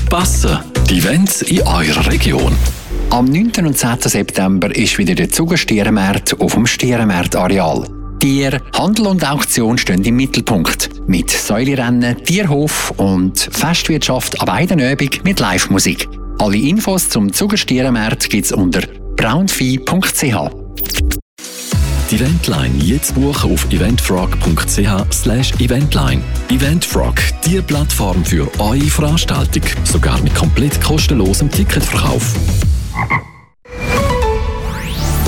passen. Die Events in eurer Region. Am 9. und 10. September ist wieder der Zuger-Stierenmarkt auf dem Stierenmarkt-Areal. Tier, Handel und Auktion stehen im Mittelpunkt. Mit Säulerennen, Tierhof und Festwirtschaft an beiden Abenden mit Live-Musik. Alle Infos zum Zuger-Stierenmarkt gibt es unter braunvieh.ch. Die Eventline jetzt buchen auf eventfrog.ch/eventline. Eventfrog, die Plattform für eure Veranstaltung, sogar mit komplett kostenlosem Ticketverkauf.